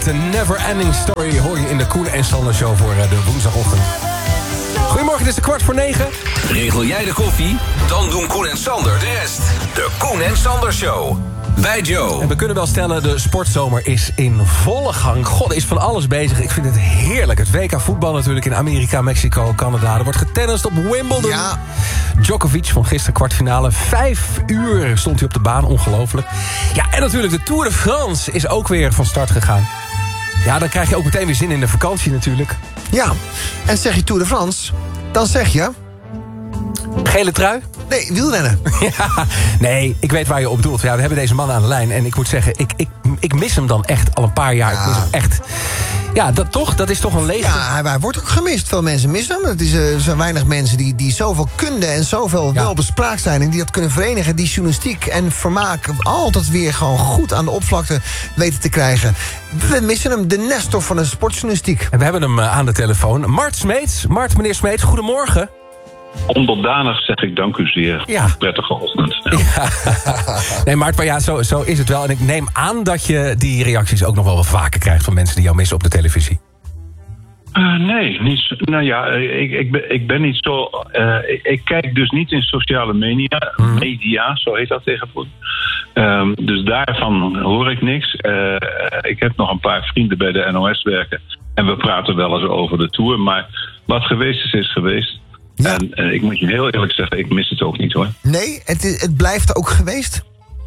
met een Never Ending Story hoor je in de Koen en Sander Show voor de woensdagochtend. Goedemorgen, het is 8:45. Regel jij de koffie? Dan doen Koen en Sander de rest. De Koen en Sander Show. Bij Joe. En we kunnen wel stellen, de sportzomer is in volle gang. God, er is van alles bezig. Ik vind het heerlijk. Het WK voetbal natuurlijk in Amerika, Mexico, Canada. Er wordt getennist op Wimbledon. Ja. Djokovic van gisteren kwartfinale. 5 uur stond hij op de baan, ongelooflijk. Ja, en natuurlijk de Tour de France is ook weer van start gegaan. Ja, dan krijg je ook meteen weer zin in de vakantie natuurlijk. Ja, en zeg je Tour de France, dan zeg je... Gele trui? Nee, wielrennen. Ja, nee, ik weet waar je op doelt. Ja, we hebben deze man aan de lijn. En ik moet zeggen, ik mis hem dan echt al een paar jaar. Ja. Ik mis hem echt. Ja, dat is toch een leegte. Ja, hij wordt ook gemist. Veel mensen missen hem. Er zijn weinig mensen die zoveel kunde en zoveel welbespraakt zijn... en die dat kunnen verenigen, die journalistiek en vermaak... altijd weer gewoon goed aan de oppervlakte weten te krijgen. We missen hem, de Nestor van de sportjournalistiek. En we hebben hem aan de telefoon. Mart Smeets. Mart, meneer Smeets, goedemorgen. Onderdanig zeg ik dank u zeer. Ja. Prettige ochtend. Ja. Nee, Mart, maar ja, zo is het wel. En ik neem aan dat je die reacties ook nog wel wat vaker krijgt... van mensen die jou missen op de televisie. Nee, niet. Nou ja, ik ben niet zo... Ik kijk dus niet in sociale media, zo heet dat tegenwoordig. Dus daarvan hoor ik niks. Ik heb nog een paar vrienden bij de NOS werken. En we praten wel eens over de Tour. Maar wat geweest is geweest. Ja. En ik moet je heel eerlijk zeggen, ik mis het ook niet, hoor. Nee, het blijft ook geweest?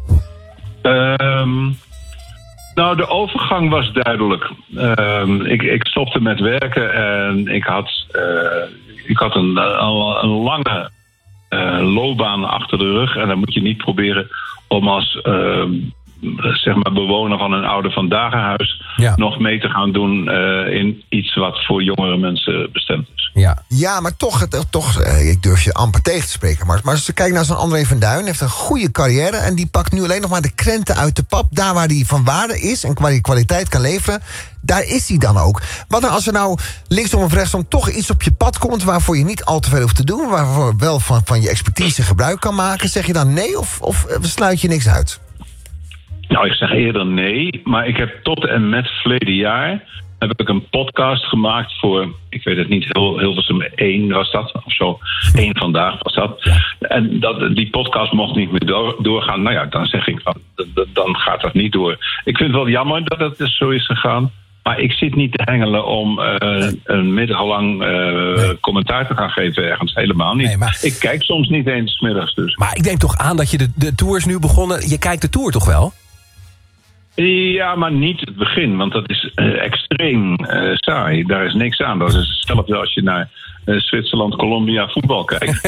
Nou, de overgang was duidelijk. Ik stopte met werken en ik had een lange loopbaan achter de rug. En dan moet je niet proberen om als zeg maar bewoner van een oude vandaaghuis nog mee te gaan doen in iets wat voor jongere mensen bestemd is. Ja, maar toch, ik durf je amper tegen te spreken. Maar als je kijkt naar zo'n André van Duin, heeft een goede carrière... en die pakt nu alleen nog maar de krenten uit de pap. Daar waar hij van waarde is en waar hij kwaliteit kan leveren... daar is hij dan ook. Wat dan als er nou linksom of rechtsom toch iets op je pad komt... waarvoor je niet al te veel hoeft te doen... waarvoor wel van je expertise gebruik kan maken... zeg je dan nee of sluit je niks uit? Nou, ik zeg eerder nee, maar ik heb tot en met verleden jaar... heb ik een podcast gemaakt voor, ik weet het niet, Hilversum 1 was dat, of zo. 1 vandaag was dat. Ja. En die podcast mocht niet meer doorgaan. Nou ja, dan zeg ik, dan gaat dat niet door. Ik vind het wel jammer dat het dus zo is gegaan. Maar ik zit niet te hengelen om een middagenlang commentaar te gaan geven ergens. Helemaal niet. Nee, maar... Ik kijk soms niet eens 's middags dus. Maar ik denk toch aan dat je de Tour is nu begonnen. Je kijkt de Tour toch wel? Ja, maar niet het begin, want dat is extreem saai. Daar is niks aan. Dat is hetzelfde als je naar Zwitserland, Colombia voetbal kijkt.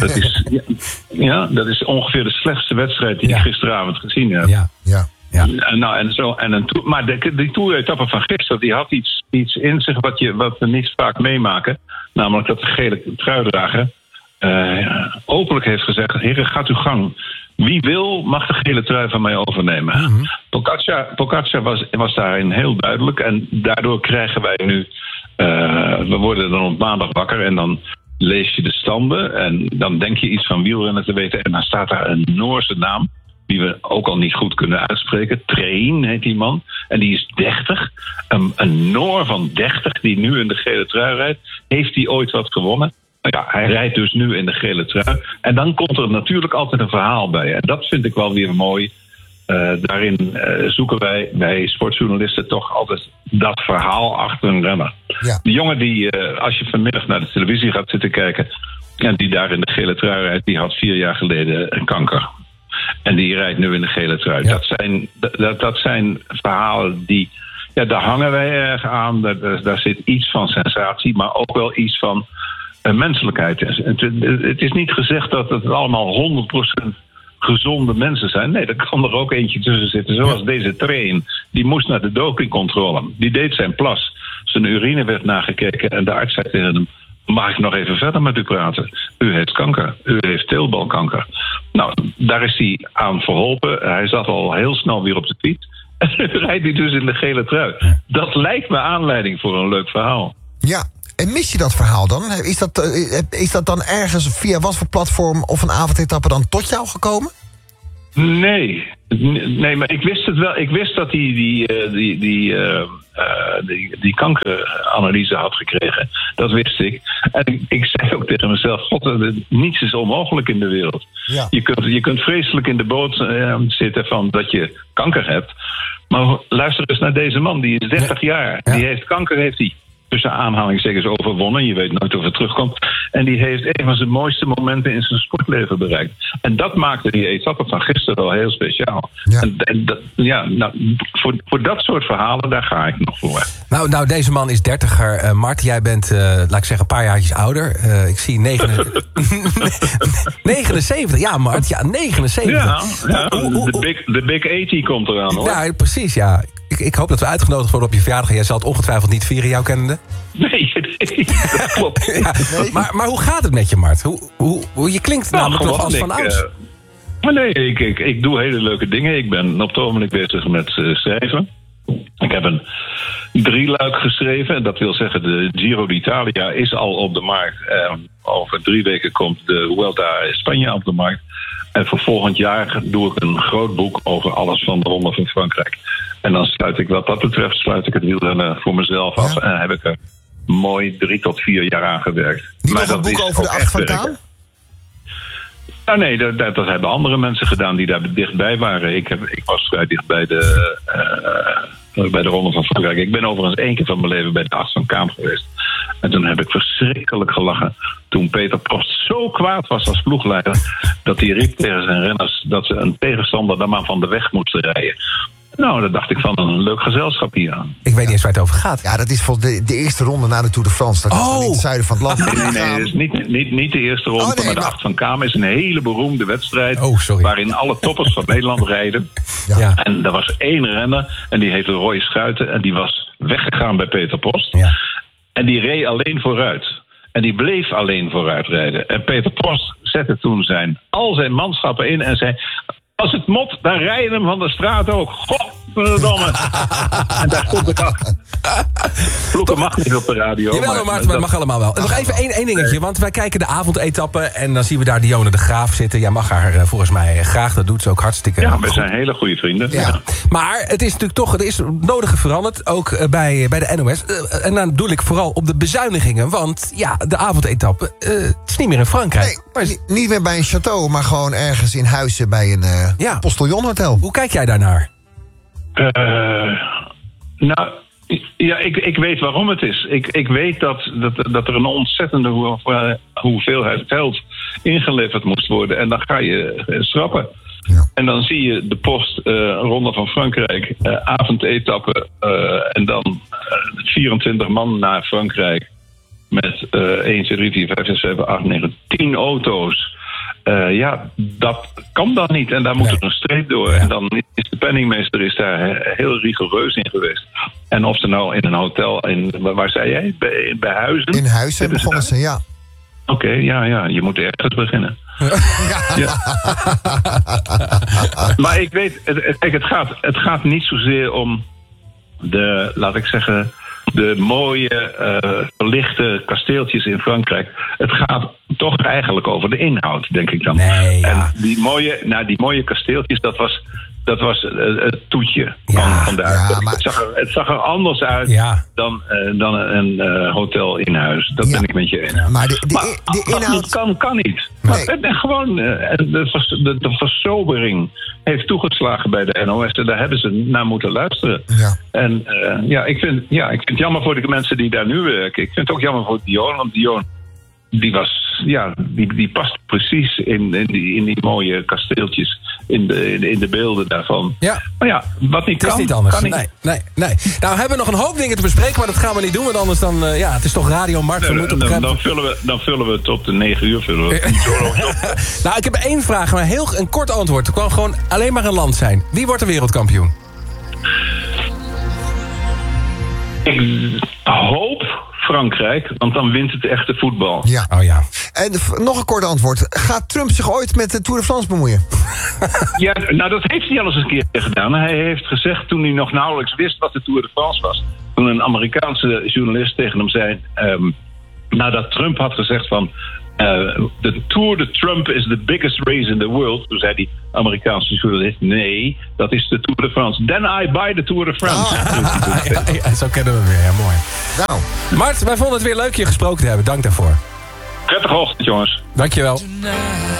Dat is ongeveer de slechtste wedstrijd die ik gisteravond gezien heb. Ja. Maar die Tour-etappe van gisteren, die had iets in zich wat we niet vaak meemaken. Namelijk dat de gele truidrager openlijk heeft gezegd: heren, gaat uw gang. Wie wil, mag de gele trui van mij overnemen. Mm-hmm. Pogacar was daarin heel duidelijk. En daardoor krijgen wij nu... we worden dan op maandag wakker en dan lees je de standen. En dan denk je iets van wielrennen te weten. En dan staat daar een Noorse naam, die we ook al niet goed kunnen uitspreken. Train heet die man. En die is 30. Een Noor van 30 die nu in de gele trui rijdt. Heeft hij ooit wat gewonnen? Ja, hij rijdt dus nu in de gele trui. En dan komt er natuurlijk altijd een verhaal bij. En dat vind ik wel weer mooi. Daarin zoeken wij sportjournalisten toch altijd dat verhaal achter een renner. Ja. Die jongen die, als je vanmiddag naar de televisie gaat zitten kijken... en die daar in de gele trui rijdt, die had 4 jaar geleden een kanker. En die rijdt nu in de gele trui. Ja. Dat zijn verhalen die... Ja, daar hangen wij erg aan. Daar zit iets van sensatie, maar ook wel iets van... menselijkheid. Het is niet gezegd dat het allemaal 100% gezonde mensen zijn. Nee, er kan er ook eentje tussen zitten. Zoals deze Train. Die moest naar de dopingcontrole. Die deed zijn plas. Zijn urine werd nagekeken en de arts zei tegen hem: mag ik nog even verder met u praten? U heeft kanker. U heeft teelbalkanker. Nou, daar is hij aan verholpen. Hij zat al heel snel weer op de fiets. En nu rijdt hij dus in de gele trui. Dat lijkt me aanleiding voor een leuk verhaal. Ja. En mis je dat verhaal dan? Is dat dan ergens via wat voor platform of een avondetappe dan tot jou gekomen? Nee, maar ik wist het wel. Ik wist dat die die kankeranalyse had gekregen. Dat wist ik. En ik zei ook tegen mezelf, god, niets is onmogelijk in de wereld. Ja. Je kunt vreselijk in de boot zitten van dat je kanker hebt. Maar luister eens naar deze man, die is 30 jaar. Ja. Die heeft kanker, heeft hij tussen aanhalingstekens overwonnen. Je weet nooit of het terugkomt. En die heeft een van zijn mooiste momenten in zijn sportleven bereikt. En dat maakte die etappe van gisteren wel heel speciaal. Ja. Voor dat soort verhalen, daar ga ik nog voor. Nou, deze man is 30er. Mart, jij bent, laat ik zeggen, een paar jaartjes ouder. Ik zie 79. Ja, Mart, ja, 79. Ja, de Big 80 komt eraan, hoor. Ja, precies, ja. Ik hoop dat we uitgenodigd worden op je verjaardag. Jij zal het ongetwijfeld niet vieren, jou kennende. Nee, dat klopt. Ja, maar hoe gaat het met je, Mart? Je klinkt namelijk nog als van ouds. Nee, ik doe hele leuke dingen. Ik ben op het ogenblik bezig met schrijven. Ik heb een 3-luik geschreven. En dat wil zeggen, de Giro d'Italia is al op de markt. Over 3 weken komt de Vuelta in Spanje op de markt. En voor volgend jaar doe ik een groot boek over alles van de Ronde van Frankrijk. En dan sluit ik wat dat betreft het wielrennen voor mezelf af. En heb ik er mooi 3 tot 4 jaar aan gewerkt. Niet nog een boek over de 8 van Kaan? Nou nee, dat hebben andere mensen gedaan die daar dichtbij waren. Ik was vrij dicht bij de Ronde van Frankrijk. Ik ben overigens 1 keer van mijn leven bij de 8 van Kaan geweest. En toen heb ik verschrikkelijk gelachen. Toen Peter Prost zo kwaad was als ploegleider, dat hij riep tegen zijn renners dat ze een tegenstander dan maar van de weg moesten rijden. Nou, dat dacht ik van een leuk gezelschap hier aan. Ik weet niet eens waar het over gaat. Ja, dat is de eerste ronde na de Tour de France. Dat is in het zuiden van het land. Nee, dat is niet de eerste ronde. Maar de 8 van Kaam is een hele beroemde wedstrijd. Waarin alle toppers van Nederland rijden. Ja. En er was 1 renner. En die heette Roy Schuiten. En die was weggegaan bij Peter Prost. Ja. En die reed alleen vooruit. En die bleef alleen vooruit rijden. En Peter Prost zette toen al zijn manschappen in en zei: als het mot, dan rijden hem van de straat ook. Godverdomme. En daar stond ik af. Vloeken mag niet op de radio. Jawel, maar het mag allemaal wel. En nog even één dingetje, want wij kijken de avondetappe en dan zien we daar Dionne de Graaf zitten. Jij mag haar volgens mij graag, dat doet ze ook hartstikke goed. We zijn hele goede vrienden. Ja. Maar het is natuurlijk toch, er is nodige veranderd, ook bij de NOS. En dan bedoel ik vooral op de bezuinigingen, want ja, de avondetappe, het is niet meer in Frankrijk. Nee, niet meer bij een château, maar gewoon ergens in Huizen bij een Postillonhotel. Hoe kijk jij daarnaar? Ik weet waarom het is. Ik weet dat er een ontzettende hoeveelheid geld ingeleverd moest worden. En dan ga je schrappen. Ja. En dan zie je de Post, Ronde van Frankrijk, avondetappe. En dan 24 man naar Frankrijk. Met 1, 2, 3, 4, 5, 6, 7, 8, 9, 10 auto's. Dat kan dan niet. En daar moet er een streep door. Ja. En dan is de penningmeester daar heel rigoureus in geweest. En of ze nou in een hotel, waar zei jij? Bij Huizen? In Huizen begonnen ze, ja. Oké, je moet ergens beginnen. Ja. Maar ik weet, het gaat niet zozeer om laat ik zeggen, de mooie, verlichte kasteeltjes in Frankrijk. Het gaat toch eigenlijk over de inhoud, denk ik dan. Nee, ja. En die mooie kasteeltjes, dat was het toetje van de uitkomst. Het zag er anders uit dan een hotel in huis. Dat ben ik met je eens. Maar de inhoud kan niet. Nee. Gewoon, de versobering heeft toegeslagen bij de NOS. En daar hebben ze naar moeten luisteren. Ja. En ik vind het jammer voor de mensen die daar nu werken. Ik vind het ook jammer voor Dionne. Want Dionne, die past precies in die mooie kasteeltjes. In de beelden daarvan. Ja. Maar wat niet kan, het is niet anders. Kan niet. Nee. Nou, we hebben nog een hoop dingen te bespreken, maar dat gaan we niet doen. Want anders dan, het is toch Radio Mart. Dan vullen we tot de 9 uur. Nou, ik heb 1 vraag, maar een kort antwoord. Het kan gewoon alleen maar een land zijn. Wie wordt de wereldkampioen? Ik hoop Frankrijk, want dan wint het echte voetbal. Ja. Oh ja. En nog een kort antwoord. Gaat Trump zich ooit met de Tour de France bemoeien? Ja, nou dat heeft hij al eens een keer gedaan. Hij heeft gezegd, toen hij nog nauwelijks wist wat de Tour de France was, toen een Amerikaanse journalist tegen hem zei, nadat Trump had gezegd van de Tour de Trump is the biggest race in the world. Toen zei die Amerikaanse journalist, nee, dat is de Tour de France. Then I buy the Tour de France. Ja, zo kennen we hem weer, ja, mooi. Nou. Mart, wij vonden het weer leuk je gesproken te hebben. Dank daarvoor. Prettige ochtend, jongens. Dankjewel.